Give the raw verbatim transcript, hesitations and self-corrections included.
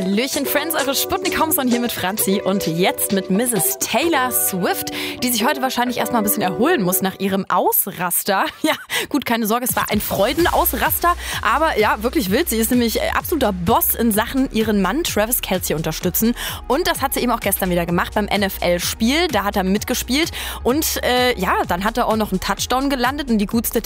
Hallöchen, Friends, eure Sputnik-Homson hier mit Franzi und jetzt mit Misses Taylor Swift, die sich heute wahrscheinlich erstmal ein bisschen erholen muss nach ihrem Ausraster. Ja, gut, keine Sorge, es war ein Freudenausraster, aber ja, wirklich wild. Sie ist nämlich absoluter Boss in Sachen ihren Mann Travis Kelce unterstützen und das hat sie eben auch gestern wieder gemacht beim N F L-Spiel. Da hat er mitgespielt und äh, ja, dann hat er auch noch einen Touchdown gelandet und die gutste